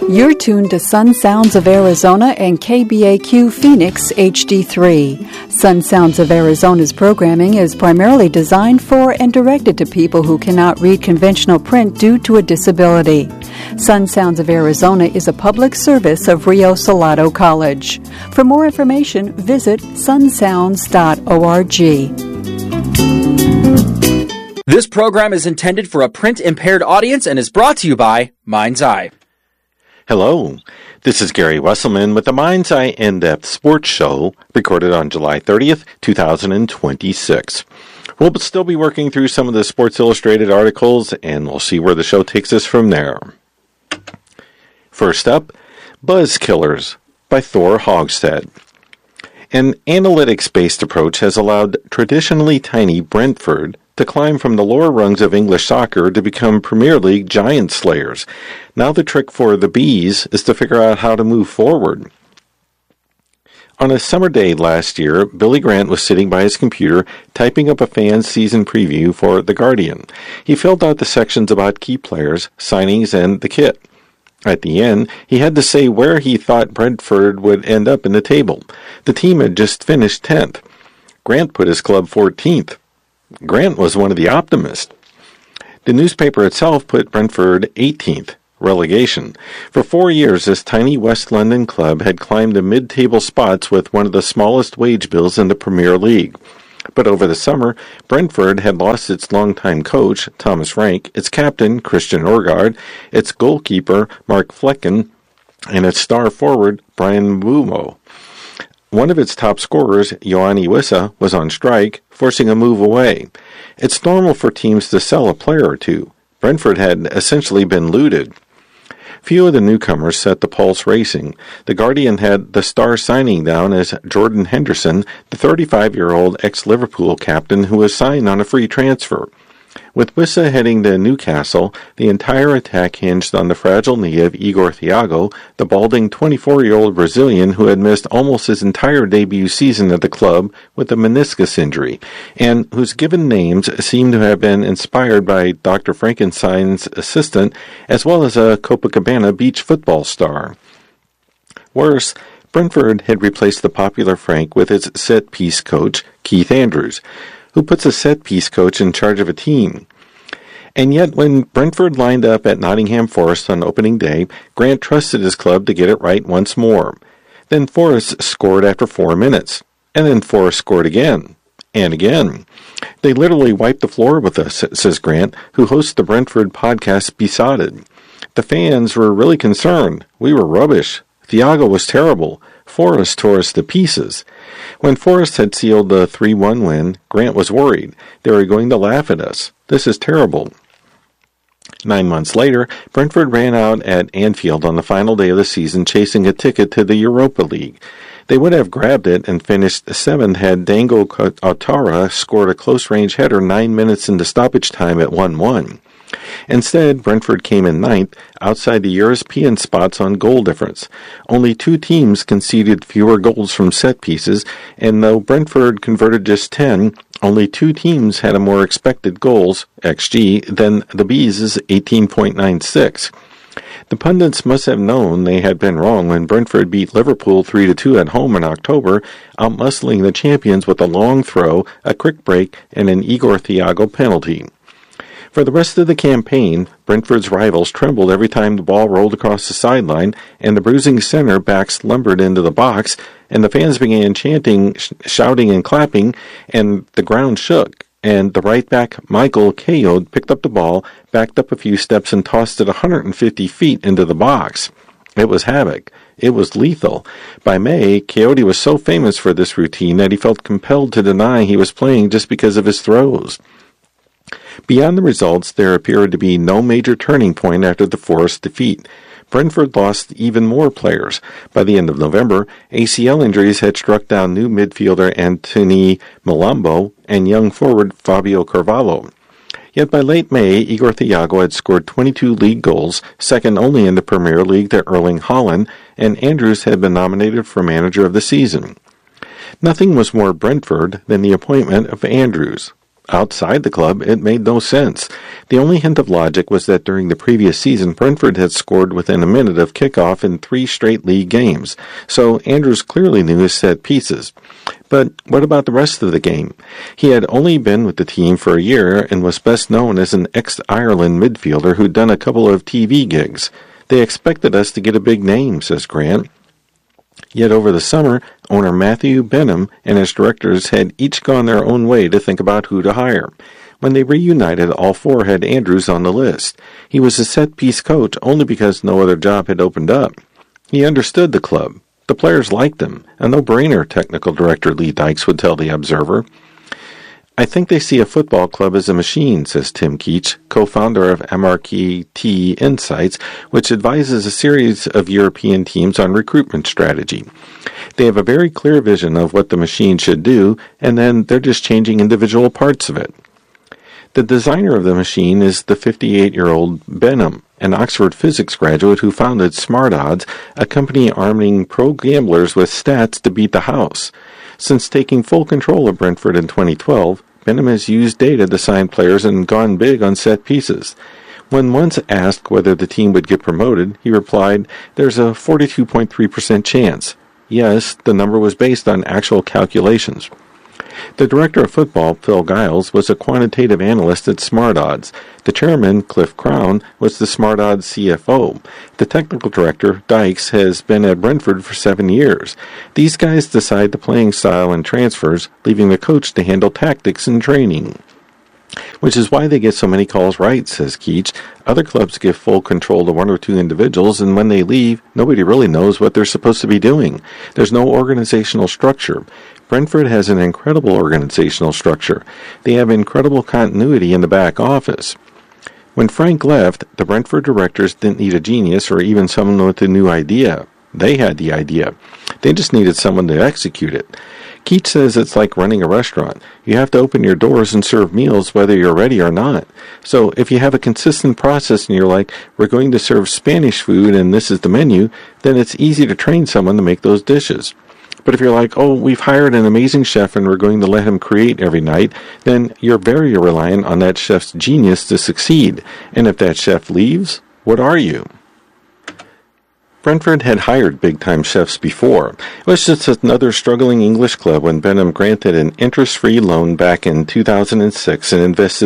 You're tuned to Sun Sounds of Arizona and KBAQ Phoenix HD3. Sun Sounds of Arizona's programming is primarily designed for and directed to people who cannot read conventional print due to a disability. Sun Sounds of Arizona is a public service of Rio Salado College. For more information, visit sunsounds.org. This program is intended for a print-impaired audience and is brought to you by Mind's Eye. Hello, this is Gary Wesselman with the Mind's Eye In-Depth Sports Show, recorded on July 30th, 2026. We'll still be working through some of the Sports Illustrated articles, and we'll see where the show takes us from there. First up, Buzz Killers by Thor Hogstad. An analytics-based approach has allowed traditionally tiny Brentford to climb from the lower rungs of English soccer to become Premier League giant slayers. Now the trick for the Bees is to figure out how to move forward. On a summer day last year, Billy Grant was sitting by his computer typing up a fan's season preview for The Guardian. He filled out the sections about key players, signings, and the kit. At the end, he had to say where he thought Brentford would end up in the table. The team had just finished 10th. Grant put his club 14th. Grant was one of the optimists. The newspaper itself put Brentford 18th, relegation. For 4 years, this tiny West London club had climbed the mid-table spots with one of the smallest wage bills in the Premier League. But over the summer, Brentford had lost its longtime coach, Thomas Frank, its captain, Christian Orgaard, its goalkeeper, Mark Flecken, and its star forward, Brian Mbeumo. One of its top scorers, Ioane Wissa, was on strike, forcing a move away. It's normal for teams to sell a player or two. Brentford had essentially been looted. Few of the newcomers set the pulse racing. The Guardian had the star signing down as Jordan Henderson, the 35-year-old ex-Liverpool captain who was signed on a free transfer. With Wissa heading to Newcastle, the entire attack hinged on the fragile knee of Igor Thiago, the balding 24-year-old Brazilian who had missed almost his entire debut season at the club with a meniscus injury, and whose given names seem to have been inspired by Dr. Frankenstein's assistant, as well as a Copacabana beach football star. Worse, Brentford had replaced the popular Frank with its set-piece coach, Keith Andrews, who puts a set-piece coach in charge of a team. And yet, when Brentford lined up at Nottingham Forest on opening day, Grant trusted his club to get it right once more. Then Forest scored after 4 minutes, and then Forest scored again, and again. They literally wiped the floor with us, says Grant, who hosts the Brentford podcast Besotted. The fans were really concerned. We were rubbish. Thiago was terrible. Forest tore us to pieces. When Forest had sealed the 3-1 win, Grant was worried. They were going to laugh at us. This is terrible. 9 months later, Brentford ran out at Anfield on the final day of the season chasing a ticket to the Europa League. They would have grabbed it and finished 7th had Dango Ouattara scored a close-range header 9 minutes into stoppage time at 1-1. Instead, Brentford came in 9th, outside the European spots on goal difference. Only 2 teams conceded fewer goals from set pieces, and though Brentford converted just 10, only 2 teams had a more expected goals, XG, than the Bees' 18.96. The pundits must have known they had been wrong when Brentford beat Liverpool 3-2 at home in October, outmuscling the champions with a long throw, a quick break, and an Igor Thiago penalty. For the rest of the campaign, Brentford's rivals trembled every time the ball rolled across the sideline, and the bruising center backs lumbered into the box, and the fans began chanting, shouting, and clapping, and the ground shook, and the right back, Michael Kayode, picked up the ball, backed up a few steps, and tossed it 150 feet into the box. It was havoc. It was lethal. By May, Kayode was so famous for this routine that he felt compelled to deny he was playing just because of his throws. Beyond the results, there appeared to be no major turning point after the Forest defeat. Brentford lost even more players. By the end of November, ACL injuries had struck down new midfielder Anthony Malambo and young forward Fabio Carvalho. Yet by late May, Igor Thiago had scored 22 league goals, second only in the Premier League to Erling Haaland, and Andrews had been nominated for Manager of the Season. Nothing was more Brentford than the appointment of Andrews. Outside the club, it made no sense. The only hint of logic was that during the previous season, Brentford had scored within a minute of kickoff in 3 straight league games, so Andrews clearly knew his set pieces. But what about the rest of the game? He had only been with the team for a year and was best known as an ex-Ireland midfielder who'd done a couple of TV gigs. They expected us to get a big name, says Grant. Yet over the summer, owner Matthew Benham and his directors had each gone their own way to think about who to hire. When they reunited, all 4 had Andrews on the list. He was a set-piece coach only because no other job had opened up. He understood the club. The players liked him. A no-brainer, technical director Lee Dykes would tell the Observer. I think they see a football club as a machine, says Tim Keach, co-founder of MRKT Insights, which advises a series of European teams on recruitment strategy. They have a very clear vision of what the machine should do, and then they're just changing individual parts of it. The designer of the machine is the 58-year-old Benham, an Oxford physics graduate who founded Smart Odds, a company arming pro gamblers with stats to beat the house. Since taking full control of Brentford in 2012, Benham has used data to sign players and gone big on set pieces. When once asked whether the team would get promoted, he replied, "There's a 42.3% chance." Yes, the number was based on actual calculations. The director of football, Phil Giles, was a quantitative analyst at Smart Odds. The chairman, Cliff Crown, was the Smart Odds CFO. The technical director, Dykes, has been at Brentford for 7 years. These guys decide the playing style and transfers, leaving the coach to handle tactics and training. Which is why they get so many calls right, says Keach. Other clubs give full control to 1 or 2 individuals, and when they leave, nobody really knows what they're supposed to be doing. There's no organizational structure. Brentford has an incredible organizational structure. They have incredible continuity in the back office. When Frank left, the Brentford directors didn't need a genius or even someone with a new idea. They had the idea. They just needed someone to execute it. Keach says it's like running a restaurant. You have to open your doors and serve meals whether you're ready or not. So if you have a consistent process and you're like, we're going to serve Spanish food and this is the menu, then it's easy to train someone to make those dishes. But if you're like, oh, we've hired an amazing chef and we're going to let him create every night, then you're very reliant on that chef's genius to succeed. And if that chef leaves, what are you? Brentford had hired big-time chefs before. It was just another struggling English club when Benham granted an interest-free loan back in 2006 and invested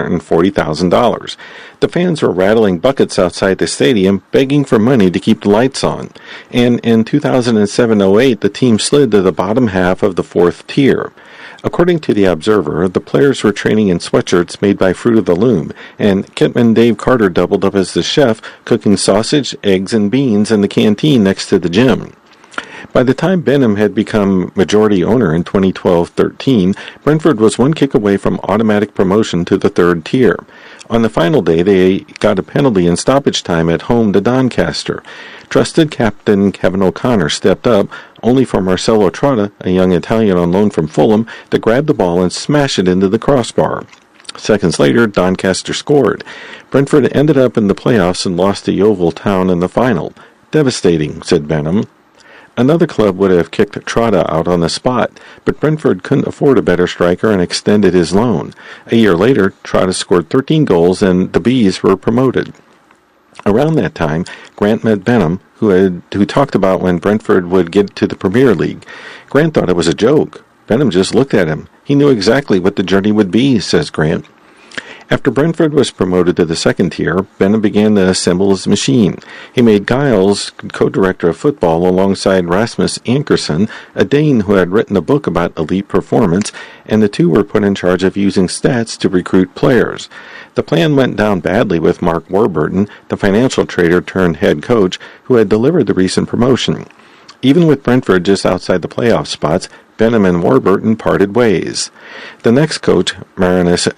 $640,000. The fans were rattling buckets outside the stadium, begging for money to keep the lights on. And in 2007-08, the team slid to the bottom half of the 4th tier. According to the Observer, the players were training in sweatshirts made by Fruit of the Loom, and Kitman Dave Carter doubled up as the chef, cooking sausage, eggs, and beans in the canteen next to the gym. By the time Benham had become majority owner in 2012-13, Brentford was 1 kick away from automatic promotion to the 3rd tier. On the final day, they got a penalty in stoppage time at home to Doncaster. Trusted captain Kevin O'Connor stepped up, only for Marcelo Trotta, a young Italian on loan from Fulham, to grab the ball and smash it into the crossbar. Seconds later, Doncaster scored. Brentford ended up in the playoffs and lost to Yeovil Town in the final. Devastating, said Benham. Another club would have kicked Trotta out on the spot, but Brentford couldn't afford a better striker and extended his loan. A year later, Trotta scored 13 goals and the Bees were promoted. Around that time, Grant met Benham, who talked about when Brentford would get to the Premier League. Grant thought it was a joke. Benham just looked at him. He knew exactly what the journey would be, says Grant. After Brentford was promoted to the 2nd tier, Benham began to assemble his machine. He made Giles co-director of football alongside Rasmus Ankerson, a Dane who had written a book about elite performance, and the two were put in charge of using stats to recruit players. The plan went down badly with Mark Warburton, the financial trader turned head coach, who had delivered the recent promotion. Even with Brentford just outside the playoff spots, Benham and Warburton parted ways. The next coach, Marinus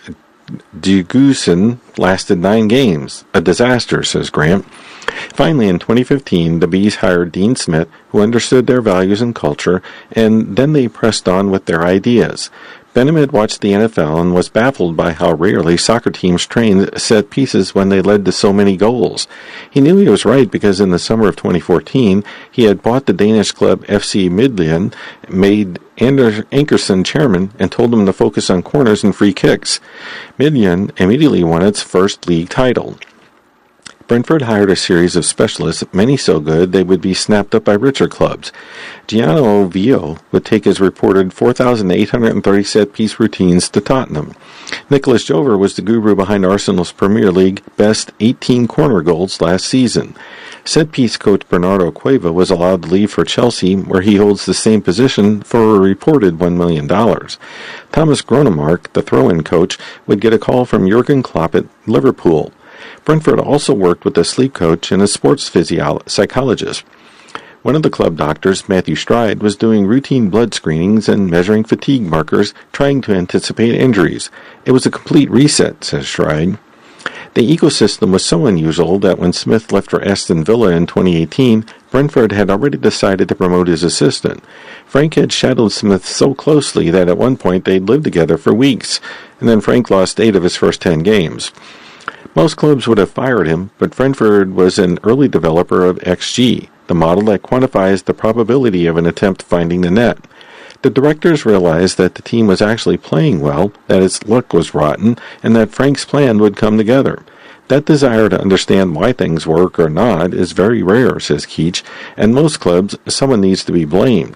Dugusson, lasted 9 games. A disaster, says Grant. Finally, in 2015, the Bees hired Dean Smith, who understood their values and culture, and then they pressed on with their ideas. Benham had watched the NFL and was baffled by how rarely soccer teams trained set pieces when they led to so many goals. He knew he was right because in the summer of 2014, he had bought the Danish club FC Midtjylland, made Anders Ankersen chairman, and told him to focus on corners and free kicks. Midtjylland immediately won its first league title. Brentford hired a series of specialists, many so good they would be snapped up by richer clubs. Gianno Vio would take his reported 4,830 set-piece routines to Tottenham. Nicholas Jover was the guru behind Arsenal's Premier League best 18 corner goals last season. Set-piece coach Bernardo Cueva was allowed to leave for Chelsea, where he holds the same position for a reported $1 million. Thomas Gronemark, the throw-in coach, would get a call from Jurgen Klopp at Liverpool. Brentford also worked with a sleep coach and a sports psychologist. One of the club doctors, Matthew Stride, was doing routine blood screenings and measuring fatigue markers, trying to anticipate injuries. It was a complete reset, says Stride. The ecosystem was so unusual that when Smith left for Aston Villa in 2018, Brentford had already decided to promote his assistant. Frank had shadowed Smith so closely that at one point they'd lived together for weeks, and then Frank lost 8 of his first 10 games. Most clubs would have fired him, but Brentford was an early developer of XG, the model that quantifies the probability of an attempt finding the net. The directors realized that the team was actually playing well, that its luck was rotten, and that Frank's plan would come together. That desire to understand why things work or not is very rare, says Keach, and most clubs, someone needs to be blamed.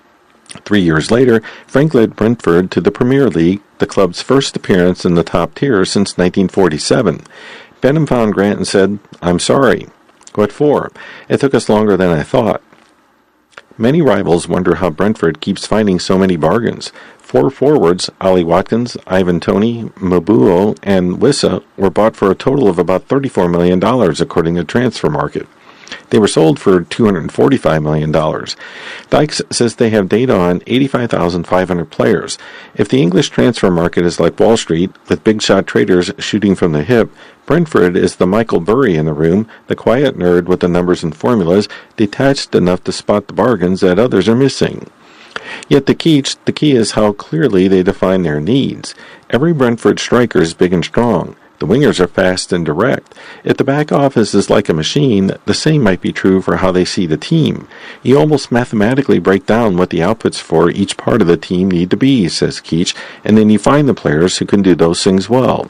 3 years later, Frank led Brentford to the Premier League, the club's first appearance in the top tier since 1947. Benham found Grant and said, "I'm sorry." "What for?" "It took us longer than I thought." Many rivals wonder how Brentford keeps finding so many bargains. 4 forwards, Ollie Watkins, Ivan Toney, Mabuo, and Wissa, were bought for a total of about $34 million, according to Transfer Market. They were sold for $245 million. Dykes says they have data on 85,500 players. If the English transfer market is like Wall Street, with big-shot traders shooting from the hip, Brentford is the Michael Burry in the room, the quiet nerd with the numbers and formulas, detached enough to spot the bargains that others are missing. Yet the key is how clearly they define their needs. Every Brentford striker is big and strong. The wingers are fast and direct. If the back office is like a machine, the same might be true for how they see the team. You almost mathematically break down what the outputs for each part of the team need to be, says Keach, and then you find the players who can do those things well.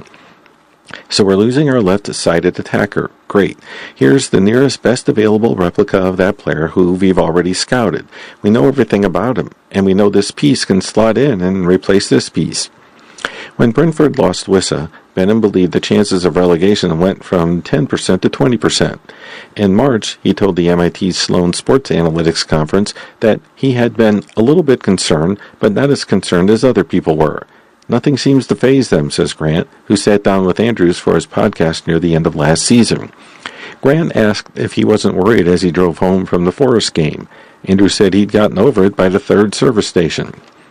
So we're losing our left-sided attacker. Great. Here's the nearest best available replica of that player who we've already scouted. We know everything about him, and we know this piece can slot in and replace this piece. When Brentford lost Wissa, Benham believed the chances of relegation went from 10% to 20%. In March, he told the MIT Sloan Sports Analytics Conference that he had been a little bit concerned, but not as concerned as other people were. Nothing seems to faze them, says Grant, who sat down with Andrews for his podcast near the end of last season. Grant asked if he wasn't worried as he drove home from the Forest game. Andrews said he'd gotten over it by the 3rd service station.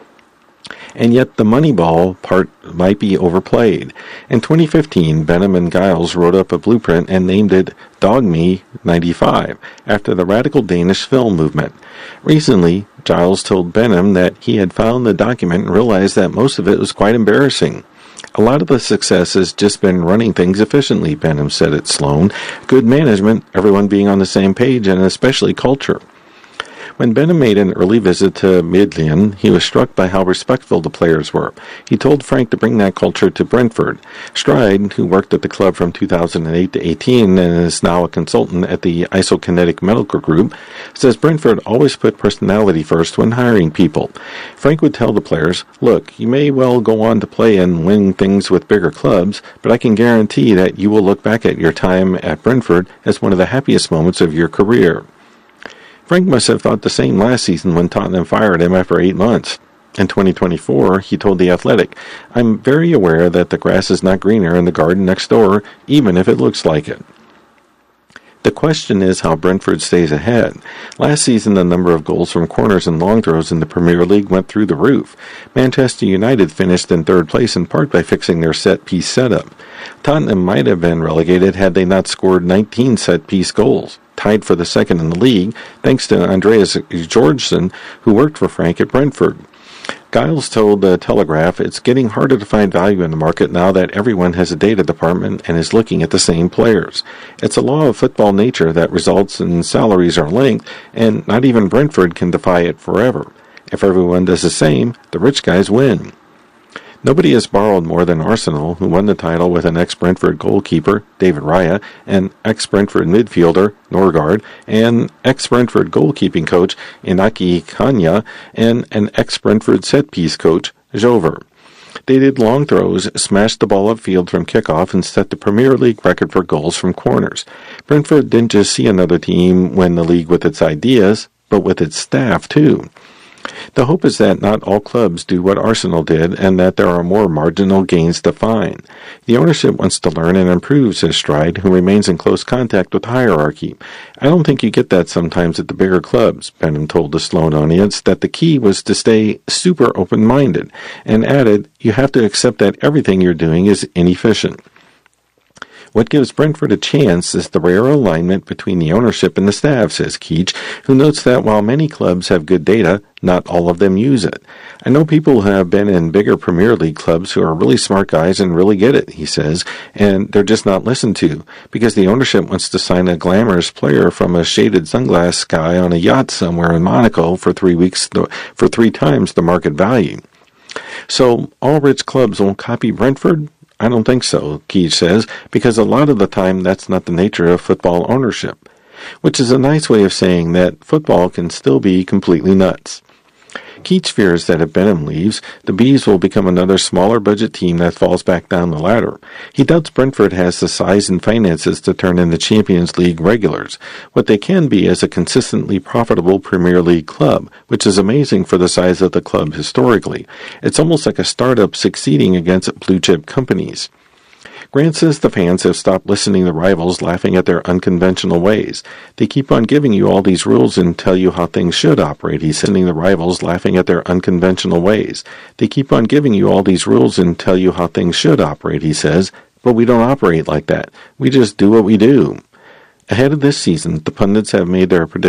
And yet the Moneyball part might be overplayed. In 2015, Benham and Giles wrote up a blueprint and named it Dog Me 95, after the radical Danish film movement. Recently, Giles told Benham that he had found the document and realized that most of it was quite embarrassing. A lot of the success has just been running things efficiently, Benham said at Sloan. Good management, everyone being on the same page, and especially culture. When Benham made an early visit to Midtjylland, he was struck by how respectful the players were. He told Frank to bring that culture to Brentford. Stride, who worked at the club from 2008 to 18 and is now a consultant at the Isokinetic Medical Group, says Brentford always put personality first when hiring people. Frank would tell the players, "Look, you may well go on to play and win things with bigger clubs, but I can guarantee that you will look back at your time at Brentford as one of the happiest moments of your career." Frank must have thought the same last season when Tottenham fired him after 8 months. In 2024, he told The Athletic, "I'm very aware that the grass is not greener in the garden next door, even if it looks like it." The question is how Brentford stays ahead. Last season, the number of goals from corners and long throws in the Premier League went through the roof. Manchester United finished in 3rd place in part by fixing their set-piece setup. Tottenham might have been relegated had they not scored 19 set-piece goals, tied for the 2nd in the league, thanks to Andreas Georgsson, who worked for Frank at Brentford. Giles told the Telegraph it's getting harder to find value in the market now that everyone has a data department and is looking at the same players. It's a law of football nature that results in salaries are linked, and not even Brentford can defy it forever. If everyone does the same, the rich guys win. Nobody has borrowed more than Arsenal, who won the title with an ex-Brentford goalkeeper, David Raya, an ex-Brentford midfielder, Norgard, and ex-Brentford goalkeeping coach, Inaki Kanya, and an ex-Brentford set-piece coach, Jover. They did long throws, smashed the ball upfield from kickoff, and set the Premier League record for goals from corners. Brentford didn't just see another team win the league with its ideas, but with its staff, too. The hope is that not all clubs do what Arsenal did and that there are more marginal gains to find. The ownership wants to learn and improve, says Stride, who remains in close contact with hierarchy. I don't think you get that sometimes at the bigger clubs. Benham told the Sloan audience that the key was to stay super open-minded, and added, you have to accept that everything you're doing is inefficient. What gives Brentford a chance is the rare alignment between the ownership and the staff, says Keach, who notes that while many clubs have good data, not all of them use it. I know people who have been in bigger Premier League clubs who are really smart guys and really get it, he says, and they're just not listened to, because the ownership wants to sign a glamorous player from a shaded sunglass guy on a yacht somewhere in Monaco for 3 weeks, for 3 times the market value. So all rich clubs won't copy Brentford? I don't think so, Keach says, because a lot of the time that's not the nature of football ownership, which is a nice way of saying that football can still be completely nuts. Keach fears that if Benham leaves, the Bees will become another smaller budget team that falls back down the ladder. He doubts Brentford has the size and finances to turn into Champions League regulars. What they can be is a consistently profitable Premier League club, which is amazing for the size of the club historically. It's almost like a startup succeeding against blue-chip companies. Grant says the fans have stopped listening to rivals laughing at their unconventional ways. They keep on giving you all these rules and tell you how things should operate. He's sending the rivals laughing at their unconventional ways. They keep on giving you all these rules and tell you how things should operate, he says, but we don't operate like that. We just do what we do. Ahead of this season, the pundits have made their predictions